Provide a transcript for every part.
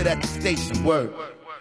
Posted at the station, word.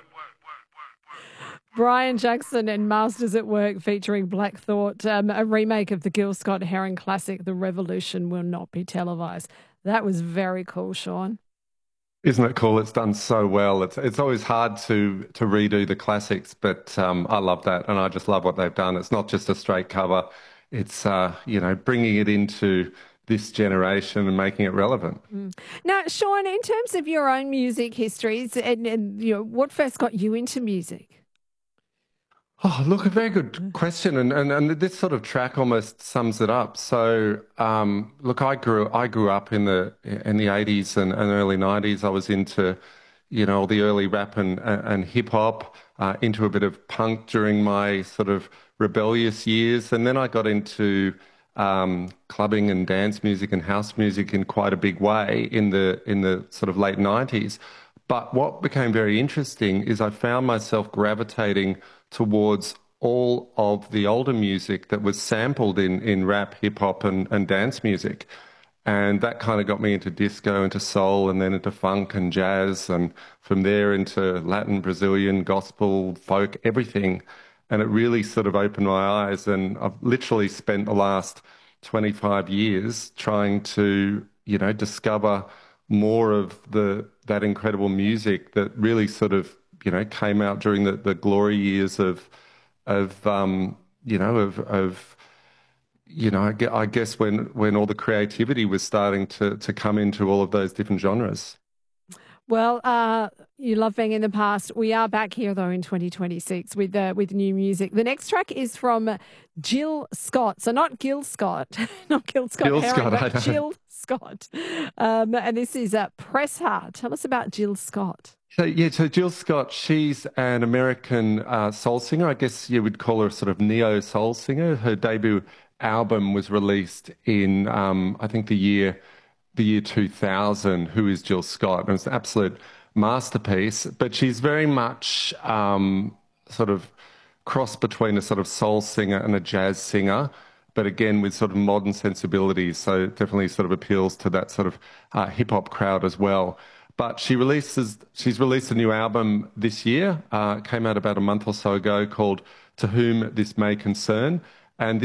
Brian Jackson and Masters at Work featuring Black Thought, a remake of the Gil Scott-Heron classic, The Revolution Will Not Be Televised. That was very cool, Sean. Isn't it cool? It's done so well. It's always hard to redo the classics, but I love that, and I just love what they've done. It's not just a straight cover. It's, bringing it into this generation and making it relevant. Now, Sean, in terms of your own music histories, and what first got you into music? Oh, look, a very good question, and this sort of track almost sums it up. So, look, I grew up in the 80s and early 90s. I was into, all the early rap and hip hop, into a bit of punk during my sort of rebellious years, and then I got into clubbing and dance music and house music in quite a big way in the sort of late 90s. But what became very interesting is I found myself gravitating towards all of the older music that was sampled in rap, hip-hop and dance music. And that kind of got me into disco, into soul, and then into funk and jazz, and from there into Latin, Brazilian, gospel, folk, everything. And it really sort of opened my eyes, and I've literally spent the last 25 years trying to, discover more of that incredible music that really sort of came out during the glory years of I guess when all the creativity was starting to come into all of those different genres. Well, you love being in the past. We are back here, though, in 2026 with new music. The next track is from Jill Scott. So not Gil Scott, not Gil Scott-Heron, but Jill Scott. And this is Press Hard. Tell us about Jill Scott. So Jill Scott, she's an American soul singer. I guess you would call her a sort of neo-soul singer. Her debut album was released in, I think, the year 2000, Who is Jill Scott? And it was an absolute masterpiece, but she's very much sort of cross between a sort of soul singer and a jazz singer, but again with sort of modern sensibilities, so definitely sort of appeals to that sort of hip-hop crowd as well. But she's released a new album this year, came out about a month or so ago, called To Whom This May Concern, and